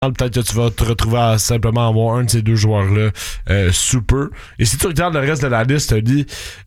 peut-être que tu vas te retrouver à simplement avoir un de ces deux joueurs-là sous peu. Et si tu regardes le reste de la liste, Oli,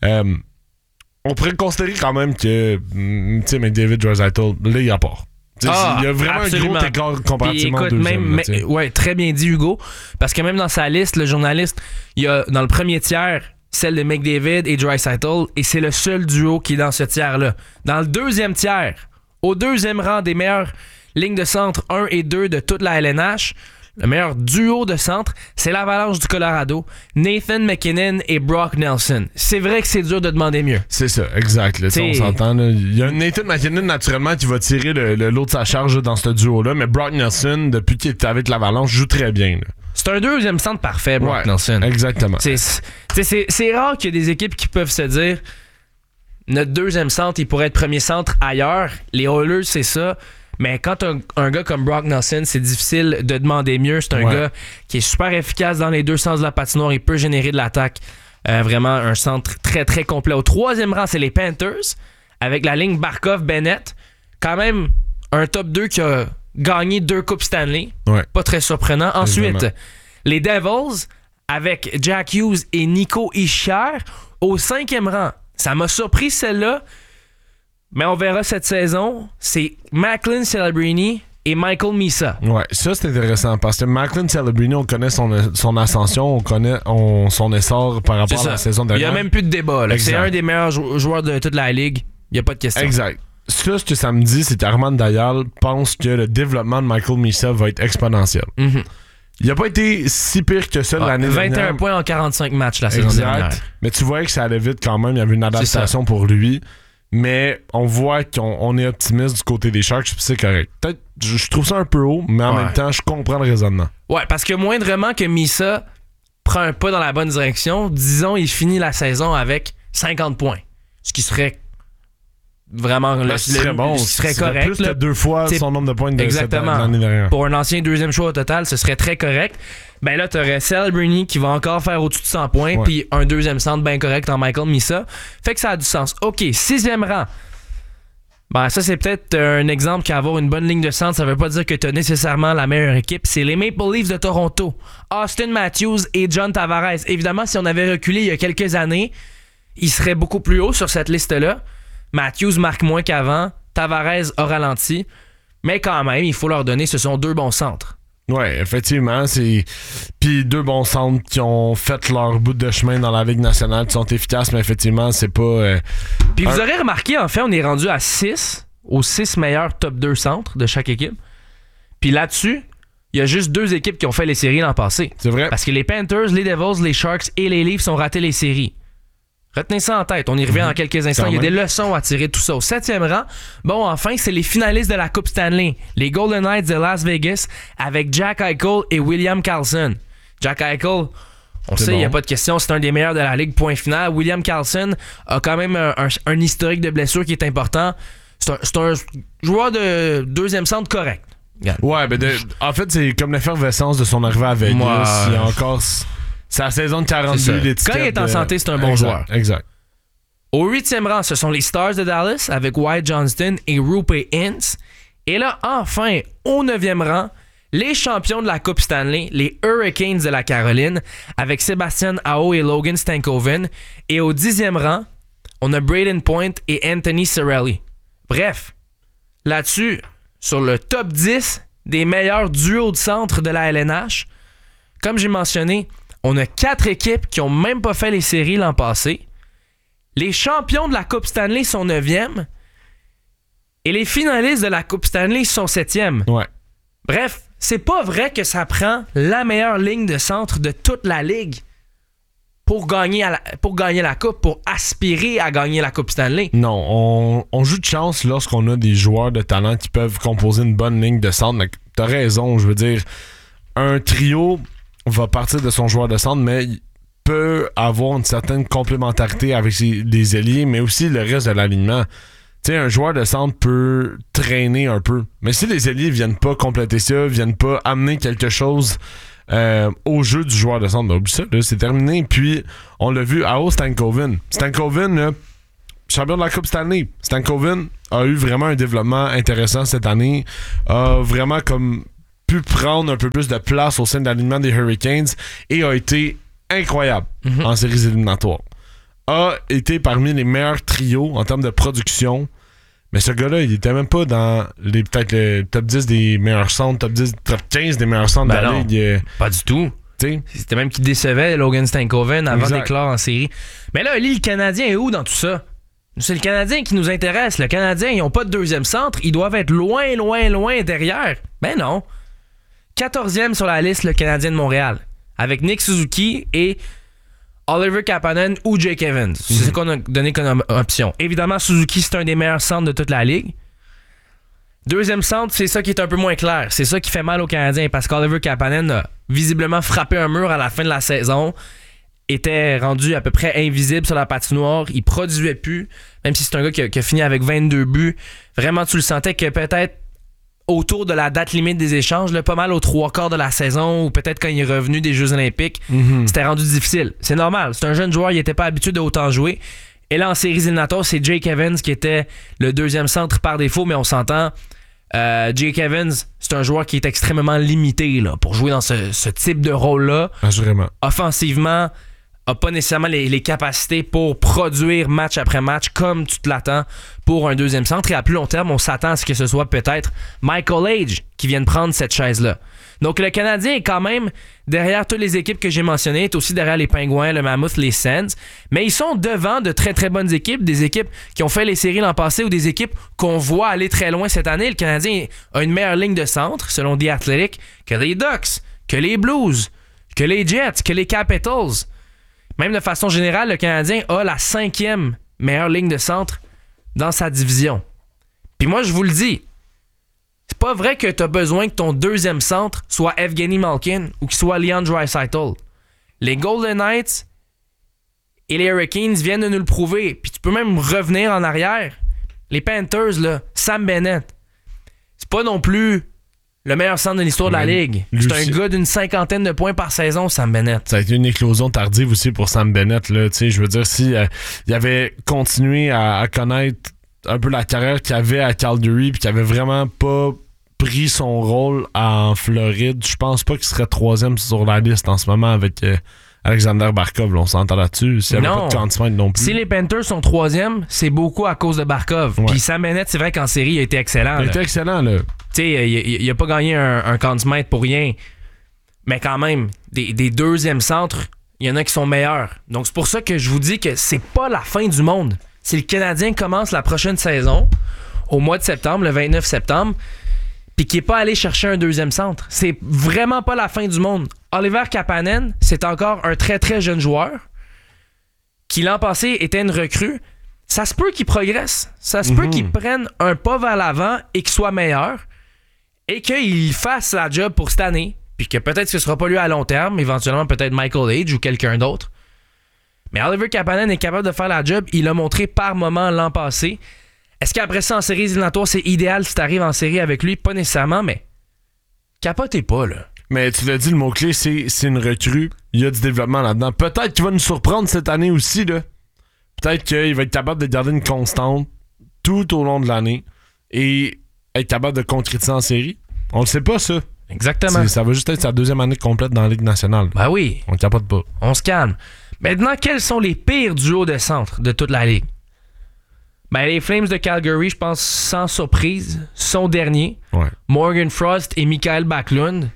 on pourrait considérer quand même que McDavid, Draisaitl, là, il y a part. Il y a vraiment absolument. Un gros écart comparativement au deuxième. Ouais, très bien dit, Hugo. Parce que même dans sa liste, le journaliste, il y a dans le premier tiers celle de McDavid et Draisaitl, et c'est le seul duo qui est dans ce tiers-là. Dans le deuxième tiers, au deuxième rang des meilleures lignes de centre 1 et 2 de toute la LNH, le meilleur duo de centre, c'est l'Avalanche du Colorado, Nathan MacKinnon et Brock Nelson. C'est vrai que c'est dur de demander mieux. C'est ça, exact. Là, on s'entend. Là. Il y a Nathan MacKinnon, naturellement, qui va tirer le lot de sa charge là, dans ce duo-là, mais Brock Nelson, depuis qu'il est avec l'Avalanche, joue très bien. Là. C'est un deuxième centre parfait, Brock Nelson. Exactement. C'est rare qu'il y ait des équipes qui peuvent se dire notre deuxième centre, il pourrait être premier centre ailleurs. Les Oilers, c'est ça. Mais quand un gars comme Brock Nelson, c'est difficile de demander mieux. C'est un gars qui est super efficace dans les deux sens de la patinoire. Il peut générer de l'attaque. Vraiment un centre très, très complet. Au troisième rang, c'est les Panthers, avec la ligne Barkov-Bennett. Quand même, un top 2 qui a gagné 2 Coupes Stanley. Pas très surprenant. Ensuite, les Devils, avec Jack Hughes et Nico Hischier. Au cinquième rang, ça m'a surpris celle-là. Mais on verra cette saison, c'est Macklin Celebrini et Michael Misa. Ouais, ça c'est intéressant parce que Macklin Celebrini, on connaît son ascension, on connaît son essor par rapport à la saison dernière. Il n'y a même plus de débat. Là. C'est un des meilleurs joueurs de toute la ligue. Il n'y a pas de question. Exact. Ça, ce que ça me dit, c'est qu'Armand Dayal pense que le développement de Michael Misa va être exponentiel. Mm-hmm. Il n'a pas été si pire que ça l'année dernière. 21 points en 45 matchs la saison dernière. Mais tu voyais que ça allait vite quand même. Il y avait une adaptation pour lui. Mais on voit qu'on est optimiste du côté des Sharks, puis c'est correct. Peut-être, je trouve ça un peu haut, mais en même temps, je comprends le raisonnement. Ouais, parce que moindrement que Misa prend un pas dans la bonne direction, disons, il finit la saison avec 50 points. Ce qui serait vraiment... Ce serait bon. Ce serait correct. Plus que 2 fois son nombre de points de l'année dernière. Pour un ancien deuxième choix au total, ce serait très correct. Ben là, t'aurais Celebrini qui va encore faire au-dessus de 100 points, puis un deuxième centre bien correct en Michael Misa. Fait que ça a du sens. OK, 6e rang. Ben ça, c'est peut-être un exemple qu'avoir une bonne ligne de centre, ça veut pas dire que t'as nécessairement la meilleure équipe. C'est les Maple Leafs de Toronto. Austin Matthews et John Tavares. Évidemment, si on avait reculé il y a quelques années, il serait beaucoup plus haut sur cette liste-là. Matthews marque moins qu'avant. Tavares a ralenti. Mais quand même, il faut leur donner, ce sont 2 bons centres. Ouais, effectivement, c'est puis 2 bons centres qui ont fait leur bout de chemin dans la Ligue nationale, qui sont efficaces, mais effectivement, c'est pas... Puis vous aurez remarqué, en fait, on est rendu à 6, aux 6 meilleurs top 2 centres de chaque équipe. Puis là-dessus, il y a juste 2 équipes qui ont fait les séries l'an passé. C'est vrai. Parce que les Panthers, les Devils, les Sharks et les Leafs ont raté les séries. Retenez ça en tête, on y revient dans quelques instants. Il y a des leçons à tirer de tout ça. Au 7e rang, bon, enfin, c'est les finalistes de la Coupe Stanley, les Golden Knights de Las Vegas, avec Jack Eichel et William Karlsson. Jack Eichel, on sait, il n'y a pas de question, c'est un des meilleurs de la Ligue, point final. William Karlsson a quand même un historique de blessure qui est important. C'est un joueur de deuxième centre correct. Regarde. Ouais, ben en fait, c'est comme l'effervescence de son arrivée à Vegas. Il y a encore... C'est la saison de 42 d'étiquette. Quand il est en santé, c'est un bon joueur. Exact. Au 8e rang, ce sont les Stars de Dallas avec Wyatt Johnston et Roope Hintz. Et là, enfin, au 9e rang, les champions de la Coupe Stanley, les Hurricanes de la Caroline, avec Sébastien Aho et Logan Stankoven. Et au 10e rang, on a Brayden Point et Anthony Cirelli. Bref, là-dessus, sur le top 10 des meilleurs duos de centre de la LNH, comme j'ai mentionné, on a 4 équipes qui n'ont même pas fait les séries l'an passé. Les champions de la Coupe Stanley sont 9e. Et les finalistes de la Coupe Stanley sont 7e. Ouais. Bref, c'est pas vrai que ça prend la meilleure ligne de centre de toute la Ligue pour gagner la Coupe, pour aspirer à gagner la Coupe Stanley. Non, on joue de chance lorsqu'on a des joueurs de talent qui peuvent composer une bonne ligne de centre. Mais t'as raison, je veux dire, un trio va partir de son joueur de centre, mais il peut avoir une certaine complémentarité avec les ailiers, mais aussi le reste de l'alignement. Tu sais, un joueur de centre peut traîner un peu, mais si les ailiers viennent pas compléter ça, viennent pas amener quelque chose au jeu du joueur de centre, ben, oublie ça, là, c'est terminé. Puis, on l'a vu à Stankoven. Stankoven, là, champion de la Coupe Stanley. Stankoven a eu vraiment un développement intéressant cette année, a vraiment comme pu prendre un peu plus de place au sein de l'alignement des Hurricanes et a été incroyable en séries éliminatoires. A été parmi les meilleurs trios en termes de production. Mais ce gars-là, il était même pas dans peut-être le top 10 des meilleurs centres, top 10, top 15 des meilleurs centres de la Ligue. Pas du tout. T'sais? C'était même qui décevait Logan Stankoven avant d'éclore en série. Mais là, le Canadien est où dans tout ça? C'est le Canadien qui nous intéresse. Le Canadien, ils n'ont pas de deuxième centre. Ils doivent être loin, loin, loin derrière. Ben non. 14e sur la liste, le Canadien de Montréal. Avec Nick Suzuki et Oliver Kapanen ou Jake Evans. C'est ce qu'on a donné comme option. Évidemment, Suzuki, c'est un des meilleurs centres de toute la Ligue. Deuxième centre, c'est ça qui est un peu moins clair. C'est ça qui fait mal aux Canadiens parce qu'Oliver Kapanen a visiblement frappé un mur à la fin de la saison. Était rendu à peu près invisible sur la patinoire. Il produisait plus. Même si c'est un gars qui a fini avec 22 buts. Vraiment, tu le sentais que peut-être autour de la date limite des échanges, là, pas mal aux 3/4 de la saison ou peut-être quand il est revenu des Jeux Olympiques, c'était rendu difficile. C'est normal. C'est un jeune joueur, il n'était pas habitué de autant jouer. Et là, en séries éliminatoires, c'est Jake Evans qui était le deuxième centre par défaut, mais on s'entend. Jake Evans, c'est un joueur qui est extrêmement limité là, pour jouer dans ce type de rôle-là. Assurément. Offensivement, n'a pas nécessairement les capacités pour produire match après match comme tu te l'attends pour un deuxième centre. Et à plus long terme, on s'attend à ce que ce soit peut-être Michael Age qui vienne prendre cette chaise-là. Donc le Canadien est quand même derrière toutes les équipes que j'ai mentionnées, est aussi derrière les Pingouins, le Mammoth, les Sens, mais ils sont devant de très très bonnes équipes, des équipes qui ont fait les séries l'an passé ou des équipes qu'on voit aller très loin cette année. Le Canadien a une meilleure ligne de centre, selon The Athletic, que les Ducks, que les Blues, que les Jets, que les Capitals. Même de façon générale, le Canadien a la 5e meilleure ligne de centre dans sa division. Puis moi, je vous le dis, c'est pas vrai que t'as besoin que ton deuxième centre soit Evgeny Malkin ou qu'il soit Leon Draisaitl. Les Golden Knights et les Hurricanes viennent de nous le prouver. Puis tu peux même revenir en arrière. Les Panthers, là, Sam Bennett, c'est pas non plus le meilleur centre de l'histoire de la Ligue. C'est un gars d'une 50aine de points par saison, Sam Bennett. Ça a été une éclosion tardive aussi pour Sam Bennett. Là. Je veux dire, si il avait continué à connaître un peu la carrière qu'il avait à Calgary puis qu'il avait vraiment pas pris son rôle en Floride, je pense pas qu'il serait 3e sur la liste en ce moment avec Alexander Barkov. Là, on s'entend là-dessus. S'il n'y avait pas de Conn Smythe non plus. Si les Panthers sont 3e, c'est beaucoup à cause de Barkov. Puis Sam Bennett, c'est vrai qu'en série, il a été excellent. Il a été excellent, là. Tu sais, il a pas gagné un Conn Smythe pour rien. Mais quand même, des deuxièmes centres, il y en a qui sont meilleurs. Donc c'est pour ça que je vous dis que c'est pas la fin du monde. Si le Canadien commence la prochaine saison, au mois de septembre, le 29 septembre, puis qui n'est pas allé chercher un deuxième centre, c'est vraiment pas la fin du monde. Oliver Kapanen, c'est encore un très très jeune joueur qui l'an passé était une recrue. Ça se peut qu'il progresse. Ça se peut qu'il prenne un pas vers l'avant et qu'il soit meilleur et qu'il fasse la job pour cette année. Puis que peut-être que ce ne sera pas lui à long terme, éventuellement peut-être Michael Age ou quelqu'un d'autre. Mais Oliver Kapanen est capable de faire la job. Il l'a montré par moment l'an passé. Est-ce qu'après ça, en séries éliminatoires, c'est idéal si tu arrives en série avec lui? Pas nécessairement, mais capotez pas, là. Mais tu l'as dit, le mot-clé, c'est une recrue. Il y a du développement là-dedans. Peut-être qu'il va nous surprendre cette année aussi, là. Peut-être qu'il va être capable de garder une constante tout au long de l'année et être capable de concrétiser en série. On le sait pas, ça. Exactement. Ça va juste être sa deuxième année complète dans la Ligue nationale. Ben oui. On ne capote pas. On se calme. Maintenant, quels sont les pires duos de centre de toute la Ligue? Ben, les Flames de Calgary, je pense, sans surprise, sont derniers. Ouais. Morgan Frost et Mikael Backlund.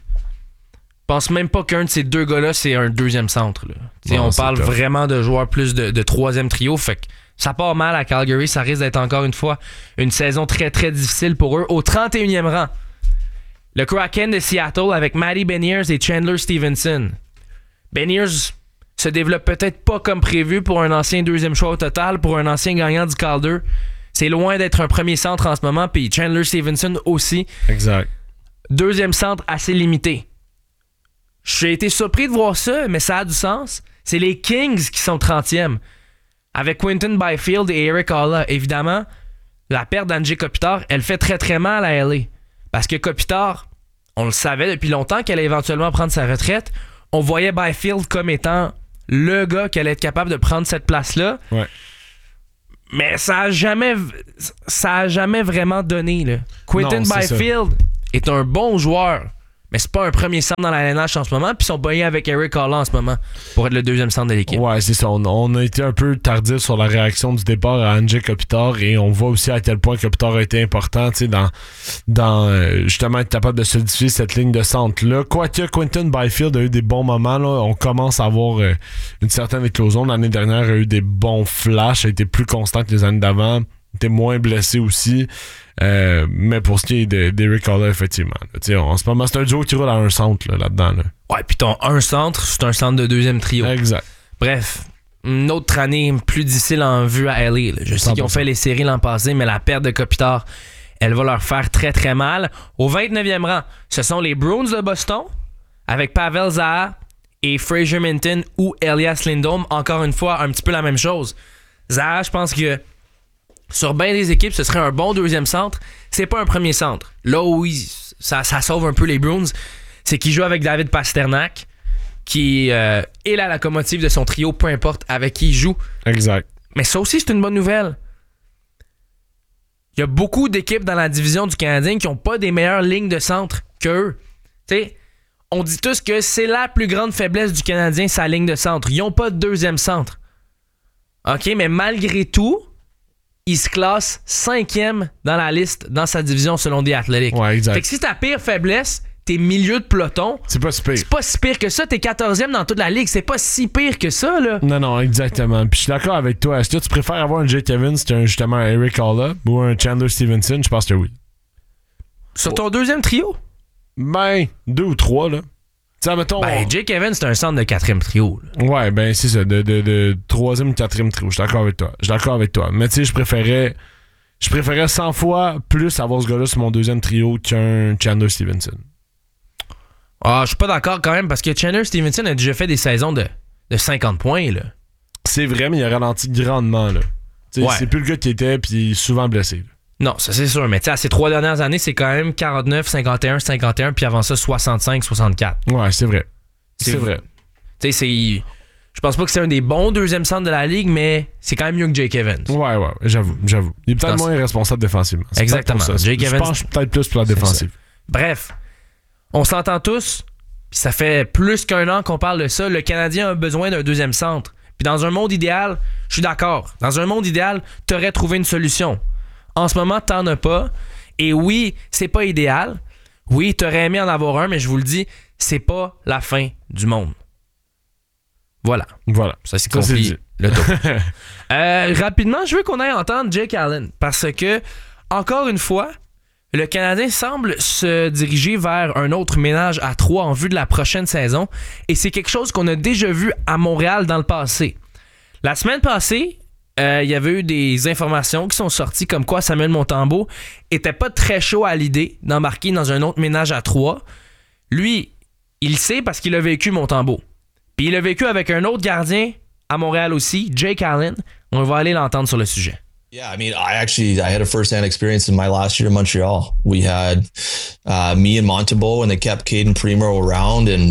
Je pense même pas qu'un de ces deux gars-là, c'est un deuxième centre. Là. Non, on parle vraiment de joueurs plus de troisième trio. Fait que ça part mal à Calgary. Ça risque d'être encore une fois une saison très très difficile pour eux. Au 31e rang, le Kraken de Seattle avec Matty Beniers et Chandler Stevenson. Beniers se développe peut-être pas comme prévu pour un ancien deuxième choix au total, pour un ancien gagnant du Calder. C'est loin d'être un premier centre en ce moment, puis Chandler Stevenson aussi. Exact. Deuxième centre assez limité. J'ai été surpris de voir ça, mais ça a du sens. C'est les Kings qui sont 30e, avec Quinton Byfield et Eric Haula. Évidemment, la perte d'Andrei Kopitar, elle fait très très mal à LA. Parce que Kopitar, on le savait depuis longtemps qu'elle allait éventuellement prendre sa retraite. On voyait Byfield comme étant le gars qui allait être capable de prendre cette place-là. Ouais. Mais ça a jamais vraiment donné. Là. Quinton Byfield est un bon joueur, Mais c'est pas un premier centre dans la LNH en ce moment, puis ils sont pognés avec Erik Haula en ce moment pour être le deuxième centre de l'équipe. Ouais, c'est ça. On a été un peu tardif sur la réaction du départ à Andrzej Kopitar et on voit aussi à quel point Kopitar a été important dans justement être capable de solidifier cette ligne de centre-là. Quoique Quinton Byfield a eu des bons moments, là, on commence à avoir une certaine éclosion. L'année dernière, il a eu des bons flashs, a été plus constant que les années d'avant, était moins blessé aussi. Mais pour ce qui est d'Erik Haula, effectivement. En ce moment, c'est un duo qui roule à un centre là-dedans. Là. Ouais, puis ton un centre, c'est un centre de deuxième trio. Exact. Bref, une autre année plus difficile en vue à LA. Là. Je sais 100%. Qu'ils ont fait les séries l'an passé, mais la perte de Kopitar, elle va leur faire très très mal. Au 29e rang, ce sont les Bruins de Boston, avec Pavel Zaha et Fraser Minton ou Elias Lindholm. Encore une fois, un petit peu la même chose. Zaha, je pense que sur bien des équipes, ce serait un bon deuxième centre. C'est pas un premier centre. Là où ça sauve un peu les Bruins, c'est qu'il joue avec David Pasternak, qui est la locomotive de son trio, peu importe avec qui il joue. Exact. Mais ça aussi, c'est une bonne nouvelle. Il y a beaucoup d'équipes dans la division du Canadien qui n'ont pas des meilleures lignes de centre qu'eux. T'sais, on dit tous que c'est la plus grande faiblesse du Canadien, sa ligne de centre. Ils n'ont pas de deuxième centre. OK, mais malgré tout, il se classe 5e dans la liste dans sa division selon The Athletic. Ouais, exact. Fait que si ta pire faiblesse, t'es milieu de peloton, c'est pas si pire. C'est pas si pire que ça. T'es 14e dans toute la ligue. C'est pas si pire que ça, là. Non, exactement. Puis je suis d'accord avec toi. Est-ce que tu préfères avoir un Jake Evans, justement un Erik Haula, ou un Chandler Stevenson? Je pense que oui. Sur ton deuxième trio? Ben, 2 ou 3, là. T'sais, mettons, Jake Evans, c'est un centre de 4e trio. Là. Ouais, ben c'est ça, de 3e, 4e trio. Je suis d'accord avec toi. Mais tu sais, je préférais 100 fois plus avoir ce gars-là sur mon deuxième trio qu'un Chandler Stevenson. Ah, je suis pas d'accord quand même, parce que Chandler Stevenson a déjà fait des saisons de 50 points, là. C'est vrai, mais il a ralenti grandement, là. Ouais. C'est plus le gars qui était, puis il est souvent blessé, là. Non, ça c'est sûr, mais tu sais, ces 3 dernières années, c'est quand même 49, 51, 51, puis avant ça, 65, 64. Ouais, c'est vrai. C'est vrai. Tu sais, je pense pas que c'est un des bons deuxièmes centres de la ligue, mais c'est quand même mieux que Jake Evans. Ouais, j'avoue. Il est peut-être moins responsable défensivement. C'est exactement. Jake Evans, je pense peut-être plus pour la défensive. Bref, on s'entend tous, puis ça fait plus qu'un an qu'on parle de ça. Le Canadien a besoin d'un deuxième centre. Puis dans un monde idéal, je suis d'accord. Dans un monde idéal, t'aurais trouvé une solution. En ce moment, t'en as pas. Et oui, c'est pas idéal. Oui, t'aurais aimé en avoir un, mais je vous le dis, c'est pas la fin du monde. Voilà. Ça, c'est compris le tour. Rapidement, je veux qu'on aille entendre Jake Allen. Parce que, encore une fois, le Canadien semble se diriger vers un autre ménage à 3 en vue de la prochaine saison. Et c'est quelque chose qu'on a déjà vu à Montréal dans le passé. La semaine passée, il y avait eu des informations qui sont sorties comme quoi Samuel Montembeault était pas très chaud à l'idée d'embarquer dans un autre ménage à 3. Lui, il sait parce qu'il a vécu Montembeault. Puis il a vécu avec un autre gardien à Montréal aussi, Jake Allen. On va aller l'entendre sur le sujet. Yeah, I mean, I had a first-hand experience in my last year in Montreal. We had me and Montembeault, and they kept Caden Primo around, and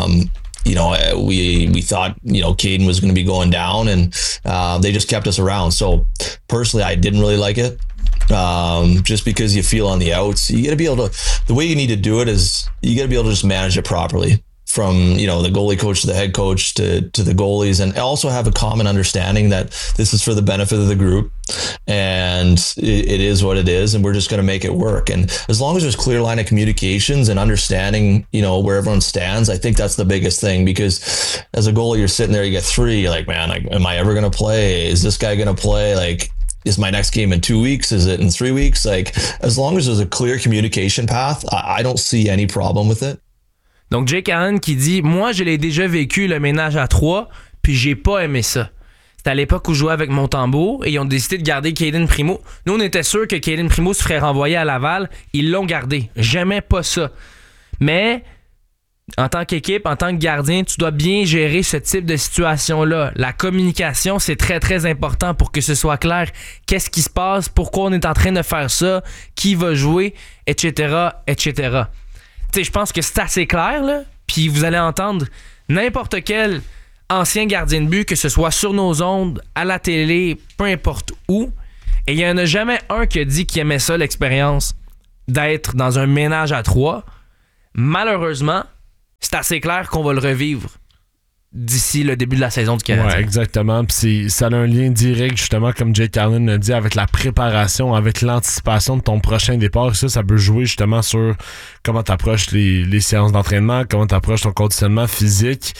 we thought, Caden was going to be going down, and they just kept us around. So personally, I didn't really like it. Just because you feel on the outs, you got to be able to, the way you need to do it is you got to be able to just manage it properly. From, the goalie coach to the head coach to the goalies, and also have a common understanding that this is for the benefit of the group, and it is what it is, and we're just going to make it work. And as long as there's clear line of communications and understanding, where everyone stands, I think that's the biggest thing, because as a goalie, you're sitting there, you get 3, you're like, man, am I ever going to play? Is this guy going to play? Like, is my next game in 2 weeks? Is it in 3 weeks? Like, as long as there's a clear communication path, I don't see any problem with it. Donc, Jake Allen qui dit « Moi, je l'ai déjà vécu, le ménage à 3, puis j'ai pas aimé ça. » C'était à l'époque où je jouais avec Montembeault et ils ont décidé de garder Caden Primo. Nous, on était sûr que Caden Primo se ferait renvoyer à Laval. Ils l'ont gardé. J'aimais pas ça. Mais, en tant qu'équipe, en tant que gardien, tu dois bien gérer ce type de situation-là. La communication, c'est très, très important pour que ce soit clair. Qu'est-ce qui se passe? Pourquoi on est en train de faire ça? Qui va jouer? Etc., etc. T'sais, je pense que c'est assez clair, là. Puis vous allez entendre n'importe quel ancien gardien de but, que ce soit sur nos ondes, à la télé, peu importe où. Et il n'y en a jamais un qui a dit qu'il aimait ça, l'expérience d'être dans un ménage à 3. malheureusement, c'est assez clair qu'on va le revivre d'ici le début de la saison du Canadien. Ouais, exactement. Puis ça a un lien direct, justement, comme Jake Carlin l'a dit, avec la préparation, avec l'anticipation de ton prochain départ. Ça peut jouer justement sur comment tu approches les séances d'entraînement, comment tu approches ton conditionnement physique.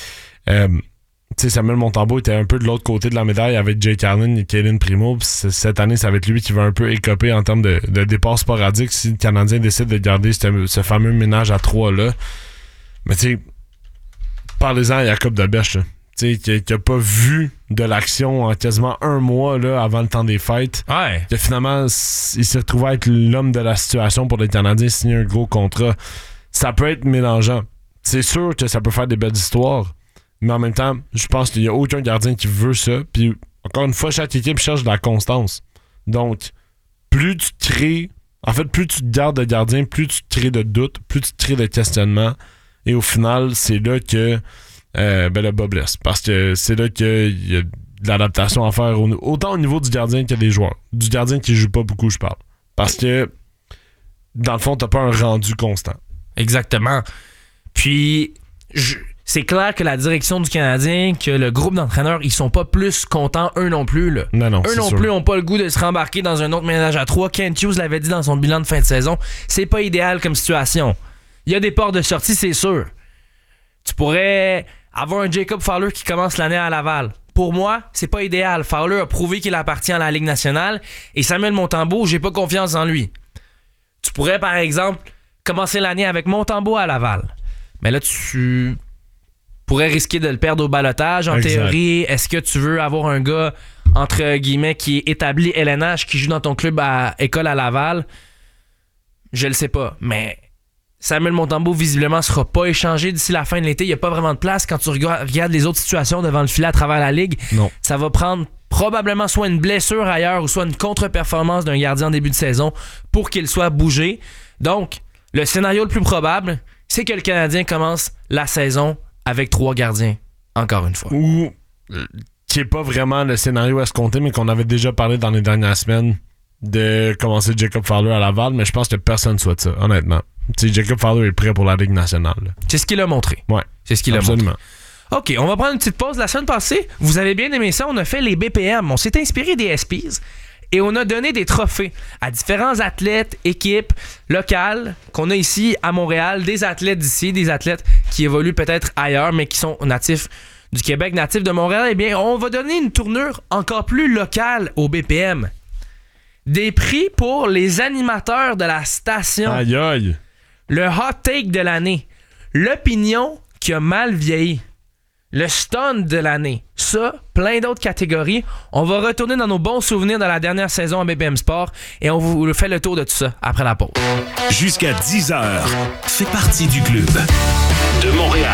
Samuel Montembeault était un peu de l'autre côté de la médaille avec Jake Carlin et Cayden Primo. Puis cette année, ça va être lui qui va un peu écoper en termes de départ sporadique si le Canadien décide de garder ce fameux ménage à 3-là. Mais tu sais, parlez-en à Jacob Delbecq, qui n'a pas vu de l'action en quasiment un mois là, avant le temps des fêtes. Ouais. Que finalement, il s'est retrouvé à être l'homme de la situation pour les Canadiens, signer un gros contrat. Ça peut être mélangeant. C'est sûr que ça peut faire des belles histoires, mais en même temps, je pense qu'il n'y a aucun gardien qui veut ça. Puis, encore une fois, chaque équipe cherche de la constance. Donc, plus tu crées... En fait, plus tu te gardes de gardien, plus tu crées de doutes, plus tu crées de questionnements. Et au final, c'est là que le bas blesse. Parce que c'est là qu'il y a de l'adaptation à faire autant au niveau du gardien que des joueurs. Du gardien qui joue pas beaucoup, je parle. Parce que, dans le fond, t'as pas un rendu constant. Exactement. Puis, c'est clair que la direction du Canadien, que le groupe d'entraîneurs, ils sont pas plus contents, eux non plus. Là. Non, eux non sûr. plus ont pas le goût de se rembarquer dans un autre ménage à 3. Kent Hughes l'avait dit dans son bilan de fin de saison. C'est pas idéal comme situation. Il y a des portes de sortie, c'est sûr. Tu pourrais avoir un Jacob Fowler qui commence l'année à Laval. Pour moi, c'est pas idéal. Fowler a prouvé qu'il appartient à la Ligue nationale et Samuel Montembeault, j'ai pas confiance en lui. Tu pourrais, par exemple, commencer l'année avec Montembeault à Laval. Mais là, tu pourrais risquer de le perdre au ballottage. En théorie, est-ce que tu veux avoir un gars, entre guillemets, qui est établi LNH, qui joue dans ton club à école à Laval? Je le sais pas, mais... Samuel Montembeault, visiblement, sera pas échangé d'ici la fin de l'été. Il n'y a pas vraiment de place quand tu regardes les autres situations devant le filet à travers la Ligue. Non. Ça va prendre probablement soit une blessure ailleurs ou soit une contre-performance d'un gardien en début de saison pour qu'il soit bougé. Donc, le scénario le plus probable, c'est que le Canadien commence la saison avec 3 gardiens, encore une fois. Ou qui n'est pas vraiment le scénario escompté, mais qu'on avait déjà parlé dans les dernières semaines de commencer Jacob Fowler à Laval, mais je pense que personne ne souhaite ça, honnêtement. T'sais, Jacob Fowler est prêt pour la Ligue nationale. Là. C'est ce qu'il a montré. Ouais. C'est ce qu'il absolument. a montré. OK, on va prendre une petite pause. La semaine passée, vous avez bien aimé ça, on a fait les BPM. On s'est inspiré des SPs et on a donné des trophées à différents athlètes, équipes locales qu'on a ici à Montréal, des athlètes d'ici, des athlètes qui évoluent peut-être ailleurs, mais qui sont natifs du Québec, natifs de Montréal. Eh bien, on va donner une tournure encore plus locale au BPM. Des prix pour les animateurs de la station. Aïe aïe. Le hot take de l'année. L'opinion qui a mal vieilli. Le stun de l'année. Ça, plein d'autres catégories. On va retourner dans nos bons souvenirs de la dernière saison à BPM Sport et on vous fait le tour de tout ça après la pause. Jusqu'à 10h, fais partie du club. De Montréal,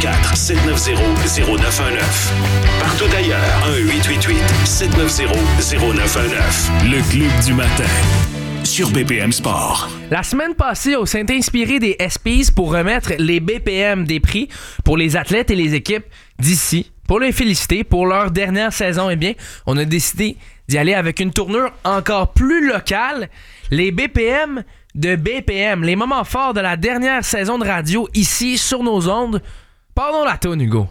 514-790-0919. Partout ailleurs, 1-888-790-0919. Le club du matin. Sur BPM Sport. La semaine passée, on s'est inspiré des SPs pour remettre les BPM des prix pour les athlètes et les équipes d'ici. Pour les féliciter pour leur dernière saison, eh bien, on a décidé d'y aller avec une tournure encore plus locale. Les BPM de BPM, les moments forts de la dernière saison de radio ici sur nos ondes. Pardon la toune, Hugo.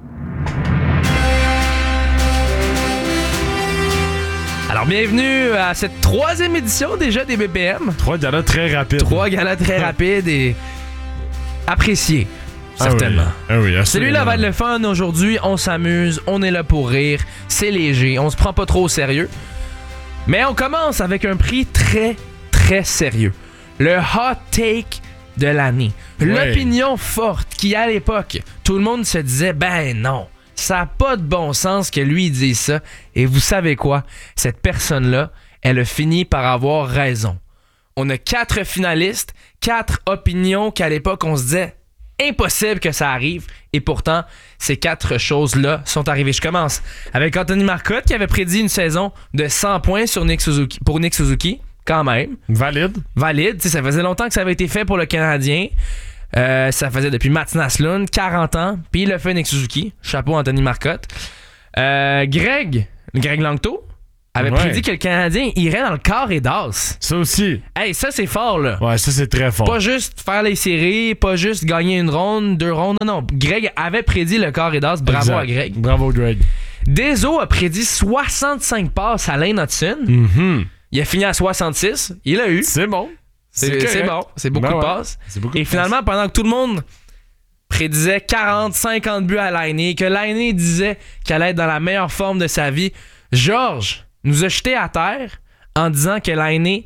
Alors, bienvenue à cette 3e édition déjà des BPM. 3 galas très rapides. 3 galas très rapides et appréciés, certainement. Ah oui, celui-là va être le fun aujourd'hui. On s'amuse, on est là pour rire, c'est léger, on se prend pas trop au sérieux. Mais on commence avec un prix très, très sérieux. Le hot take de l'année. Ouais. L'opinion forte qui, à l'époque, tout le monde se disait, ben non. Ça n'a pas de bon sens que lui il dise ça. Et vous savez quoi? Cette personne-là, elle a fini par avoir raison. On a 4 finalistes, 4 opinions qu'à l'époque, on se disait impossible que ça arrive. Et pourtant, ces 4 choses-là sont arrivées. Je commence avec Anthony Marcotte qui avait prédit une saison de 100 points pour Nick Suzuki. Quand même. Valide. T'sais, ça faisait longtemps que ça avait été fait pour le Canadien. Ça faisait depuis Mats Naslund, 40 ans, puis il a fait Nick Suzuki. Chapeau Anthony Marcotte. Greg Langto, avait Ouais. prédit que le Canadien irait dans le carré d'as. Ça aussi. Hey, ça, c'est fort, là. Ouais, ça, c'est très fort. Pas juste faire les séries, pas juste gagner une ronde, 2 rondes. Non. Greg avait prédit le carré d'as. Bravo Exact. à Greg. Bravo, Greg. Deso a prédit 65 passes à Lane Hudson. Mhm. Il a fini à 66. Il l'a eu. C'est bon. C'est correct. bon. C'est beaucoup Ben de ouais. passes. C'est beaucoup Et de finalement, pendant que tout le monde prédisait 40, 50 buts à Lainé, que Lainé disait qu'il allait être dans la meilleure forme de sa vie, Georges nous a jeté à terre en disant que Lainé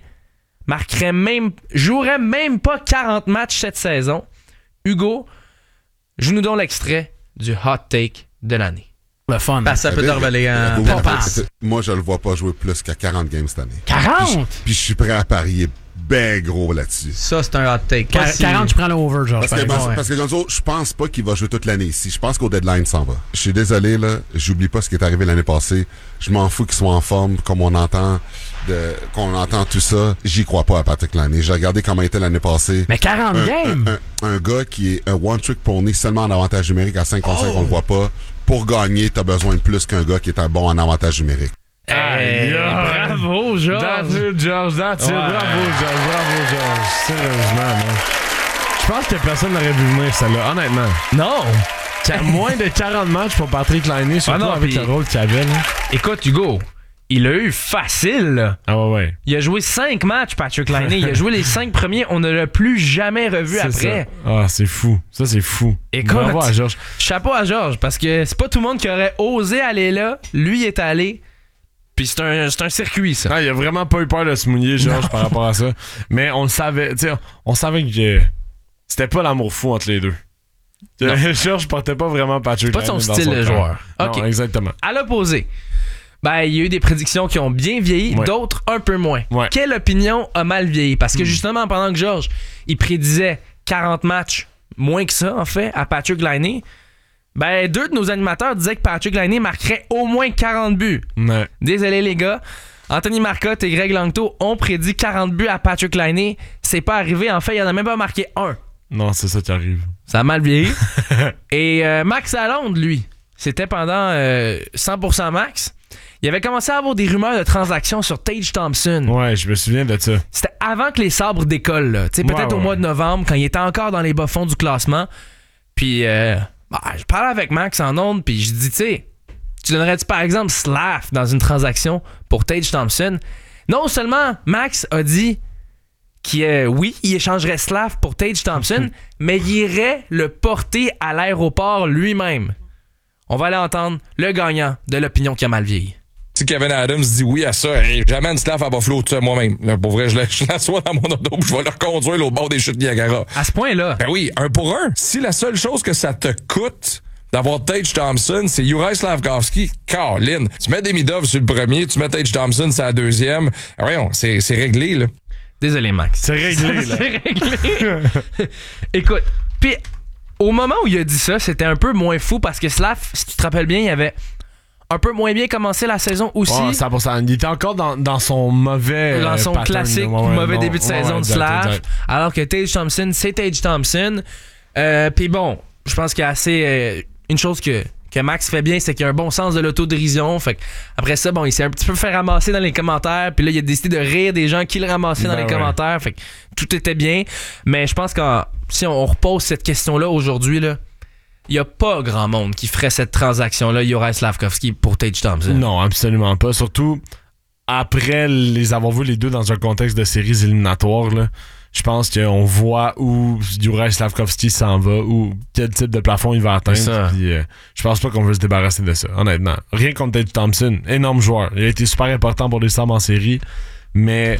jouerait même pas 40 matchs cette saison. Hugo, joue-nous donc l'extrait du hot take de l'année. Le fun. Parce que ça peut te reveler un Google, papa. moi, je le vois pas jouer plus qu'à 40 games cette année. 40? Puis je suis prêt à parier ben gros là-dessus. Ça, c'est un hot take. 40, je prends l'over, Georges. Parce que Gonzo, je pense pas qu'il va jouer toute l'année ici. Je pense qu'au deadline, s'en va. Je suis désolé, là. J'oublie pas ce qui est arrivé l'année passée. Je m'en fous qu'il soit en forme, comme on entend tout ça. J'y crois pas à Patrick Laine. J'ai regardé comment il était l'année passée. Mais 40 games? Un gars qui est un one-trick pony seulement en avantage numérique à 5 contre 5, on le voit pas. Pour gagner, t'as besoin de plus qu'un gars qui est un bon en avantage numérique. Hey, bravo, Georges. That's it, George. That's it. Ouais. Bravo, George. Sérieusement, man. Je pense que personne n'aurait vu venir celle-là, honnêtement. Non. Moins de 40 matchs pour Patrick Laine, surtout non, avec pis- le rôle qu'il avait. Là. Écoute, Hugo, il a eu facile, là. Ah ouais. Il a joué 5 matchs, Patrick Laine. Il a joué les 5 premiers. On ne l'a plus jamais revu C'est après. ça. Ah, c'est fou. Ça, c'est fou. Écoute. Bravo à Georges. Chapeau à Georges, parce que c'est pas tout le monde qui aurait osé aller là. Lui est allé. Puis c'est un circuit, ça. Non, il a vraiment pas eu peur de se mouiller, Georges, par rapport à ça. Mais on le savait, tu sais, on savait que c'était pas l'amour fou entre les deux. Georges portait pas vraiment Patrick C'est pas son Laine dans style de cœur. joueur. Non, Ok. exactement. À l'opposé, ben, il y a eu des prédictions qui ont bien vieilli, Ouais. d'autres un peu moins. Ouais. Quelle opinion a mal vieilli? Parce que justement, pendant que Georges, il prédisait 40 matchs, moins que ça, en fait, à Patrick Laine, ben, 2 de nos animateurs disaient que Patrick Laine marquerait au moins 40 buts. Ouais. Désolé, les gars. Anthony Marcotte et Greg Langto ont prédit 40 buts à Patrick Laine. C'est pas arrivé. En fait, il en a même pas marqué un. Non, c'est ça qui arrive. Ça a mal vieilli. Et Max Lalonde, lui, c'était pendant 100% Max. Il avait commencé à avoir des rumeurs de transactions sur Tage Thompson. Ouais, je me souviens de ça. C'était avant que les sabres décollent, là. Tu sais, peut-être au mois de novembre, quand il était encore dans les bas-fonds du classement. Puis, je parlais avec Max en ondes, puis je dis, tu sais, tu donnerais-tu par exemple Slav dans une transaction pour Tage Thompson? Non seulement Max a dit oui, il échangerait Slav pour Tage Thompson, mais il irait le porter à l'aéroport lui-même. On va aller entendre le gagnant de l'opinion qui a mal vieilli. Si Kevin Adams dit oui à ça, hey, j'amène Slav à Buffalo tout ça moi-même. Là, pour vrai, je l'assois dans mon auto puis je vais le reconduire au bord des chutes Niagara. À ce point-là. Ben oui, 1 pour 1. Si la seule chose que ça te coûte d'avoir Tage Thompson, c'est Juraj Slafkovský, Caroline. Tu mets Demidov sur le premier, tu mets Tage Thompson sur la deuxième. Voyons, c'est réglé, là. Désolé, Max. C'est réglé, là. C'est réglé. Écoute, puis au moment où il a dit ça, c'était un peu moins fou parce que Slav, si tu te rappelles bien, il avait un peu moins bien commencé la saison aussi. Ouais, 100%. Il était encore dans son mauvais Dans son pattern, classique ouais, début de saison de exact, Slav. exact. Alors que Tage Thompson, c'est Tage Thompson. Puis bon, je pense qu'il y a assez... une chose que Max fait bien, c'est qu'il a un bon sens de l'autodérision. Fait que après ça, bon, il s'est un petit peu fait ramasser dans les commentaires. Puis là, il a décidé de rire des gens qui le ramassaient dans les commentaires. Fait que tout était bien. Mais je pense que si on repose cette question-là aujourd'hui, là, il n'y a pas grand monde qui ferait cette transaction-là, Juraj Slafkovský pour Tage Thompson. Non, absolument pas. Surtout après les avoir vus les deux dans un contexte de séries éliminatoires, là, je pense qu'on voit où Juraj Slafkovský s'en va, ou quel type de plafond il va atteindre. Puis, je pense pas qu'on veut se débarrasser de ça, honnêtement. Rien contre Tage Thompson, énorme joueur. Il a été super important pour les Sabres en série, mais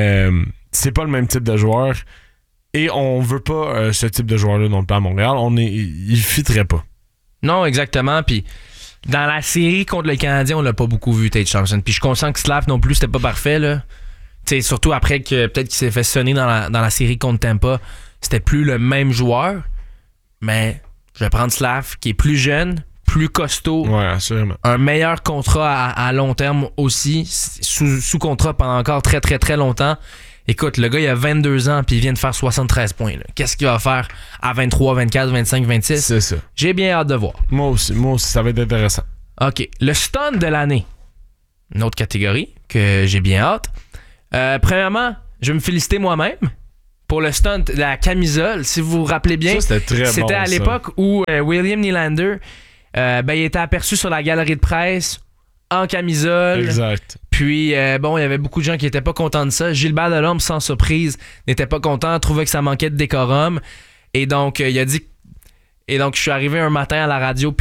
c'est pas le même type de joueur. Et on veut pas ce type de joueur-là non plus à Montréal. Il fitterait pas. Non, exactement. Puis dans la série contre le Canadien, on l'a pas beaucoup vu, Tage Thompson. Puis je suis conscient que Slav non plus, c'était pas parfait, là. T'sais, surtout après que peut-être qu'il s'est fait sonner dans la série contre Tampa, c'était plus le même joueur. Mais je vais prendre Slav, qui est plus jeune, plus costaud. Ouais, assurément. Un meilleur contrat à long terme aussi, sous contrat pendant encore très très très longtemps. Écoute, le gars il a 22 ans puis il vient de faire 73 points. Là. Qu'est-ce qu'il va faire à 23, 24, 25, 26? C'est ça. J'ai bien hâte de voir. Moi aussi, ça va être intéressant. OK. Le stun de l'année. une autre catégorie que j'ai bien hâte. Premièrement, je vais me féliciter moi-même pour le stunt de la camisole. Si vous vous rappelez bien, Ça, c'était très c'était bon, à ça. l'époque où William Nylander, il était aperçu sur la galerie de presse en camisole. Exact. Puis, il y avait beaucoup de gens qui n'étaient pas contents de ça. Gilbert Delorme, sans surprise, n'était pas content, trouvait que ça manquait de décorum. Et donc, il a dit... Et donc, je suis arrivé un matin à la radio,